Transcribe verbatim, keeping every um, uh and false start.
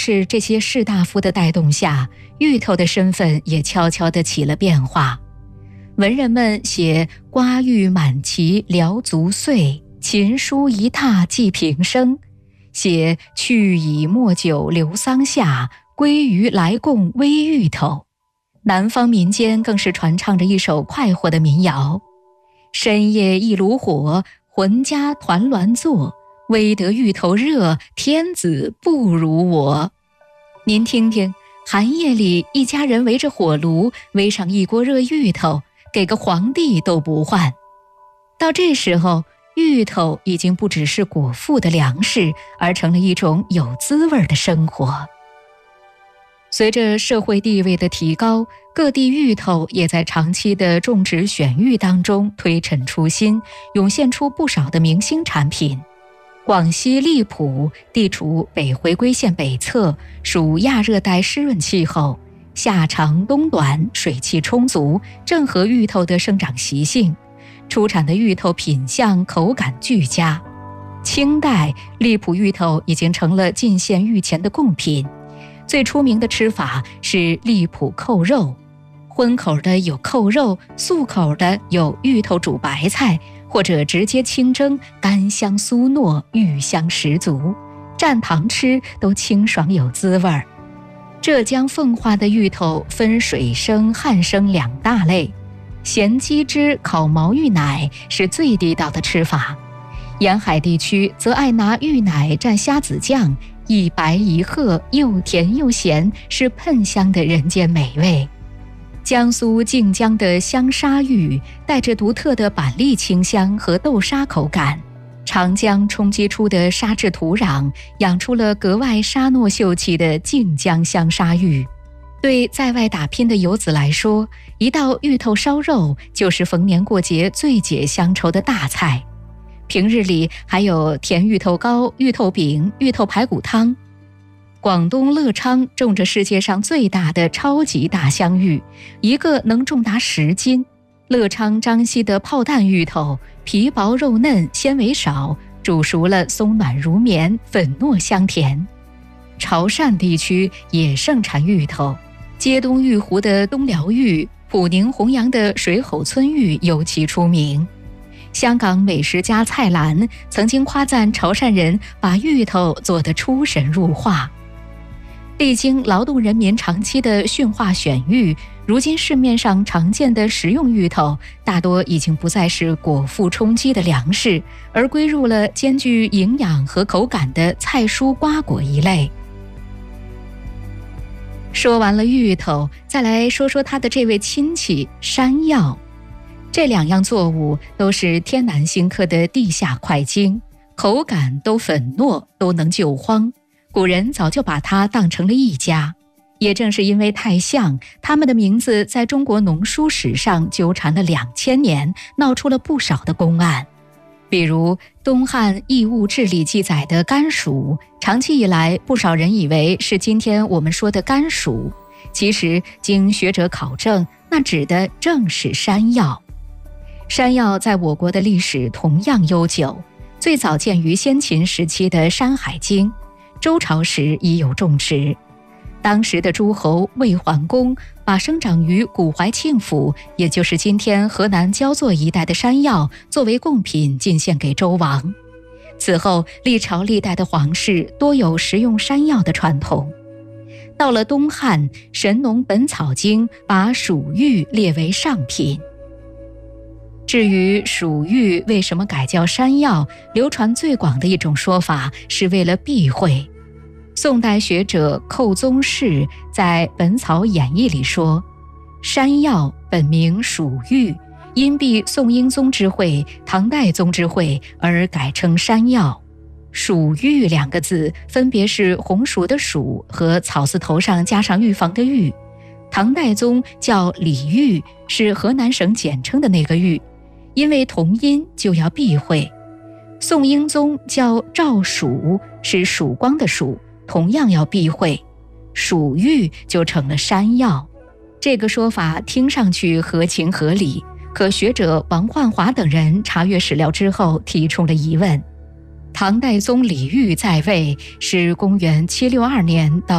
是这些士大夫的带动下，芋头的身份也悄悄地起了变化。文人们写瓜芋满畦辽足岁，琴书一榻寄平生，写去以莫酒留桑下，归于来共微芋头。南方民间更是传唱着一首快活的民谣：深夜一炉火，浑家团栾坐，唯得芋头热，天子不如我。您听听，寒夜里一家人围着火炉，煨上一锅热芋头，给个皇帝都不换。到这时候，芋头已经不只是果腹的粮食，而成了一种有滋味的生活。随着社会地位的提高，各地芋头也在长期的种植选育当中推陈出新，涌现出不少的明星产品。广西荔浦地处北回归线北侧，属亚热带湿润气候，夏长冬短，水汽充足，正合芋头的生长习性，出产的芋头品相口感俱佳。清代荔浦芋头已经成了进献御前的贡品，最出名的吃法是荔浦扣肉，荤口的有扣肉，素口的有芋头煮白菜，或者直接清蒸，干香酥糯，芋香十足，蘸糖吃都清爽有滋味儿。浙江奉化的芋头分水生、旱生两大类，咸鸡汁烤毛芋奶是最地道的吃法，沿海地区则爱拿芋奶蘸虾子酱，一白一褐，又甜又咸，是喷香的人间美味。江苏靖江的香沙芋带着独特的板栗清香和豆沙口感，长江冲击出的沙质土壤养出了格外沙糯秀气的靖江香沙芋。对在外打拼的游子来说，一道芋头烧肉就是逢年过节最解乡愁的大菜。平日里还有甜芋头糕、芋头饼、芋头排骨汤。广东乐昌种着世界上最大的超级大香芋，一个能重达十斤。乐昌张西的炮弹芋头，皮薄肉嫩，纤维少，煮熟了松软如绵，粉糯香甜。潮汕地区也盛产芋头，街东玉湖的东辽芋，普宁弘扬的水吼村芋尤其出名。香港美食家蔡澜曾经夸赞潮汕人把芋头做得出神入化。历经劳动人民长期的驯化选育，如今市面上常见的食用芋头大多已经不再是果腹充饥的粮食，而归入了兼具营养和口感的菜蔬瓜果一类。说完了芋头，再来说说它的这位亲戚山药。这两样作物都是天南星科的地下块茎，口感都粉糯，都能救荒。古人早就把它当成了一家，也正是因为太像，他们的名字在中国农书史上纠缠了两千年，闹出了不少的公案。比如东汉异物志里记载的甘薯，长期以来不少人以为是今天我们说的甘薯，其实经学者考证，那指的正是山药。山药在我国的历史同样悠久，最早见于先秦时期的《山海经》，周朝时已有种植。当时的诸侯魏桓公把生长于古怀庆府，也就是今天河南焦作一带的山药作为贡品进献给周王。此后历朝历代的皇室多有食用山药的传统。到了东汉，《神农本草经》把薯芋列为上品。至于薯芋为什么改叫山药，流传最广的一种说法是为了避讳。宋代学者寇宗士在《本草演义》里说，山药本名薯芋，因避宋英宗之讳、唐代宗之讳而改称山药。薯芋两个字分别是红薯的薯和草字头上加上预防的预。唐代宗叫李煜，是河南省简称的那个煜，因为同音就要避讳。宋英宗叫赵曙，是曙光的曙，同样要避讳，蜀玉就成了山药。这个说法听上去合情合理，可学者王焕华等人查阅史料之后提出了疑问。唐代宗李煜在位是公元七六二年到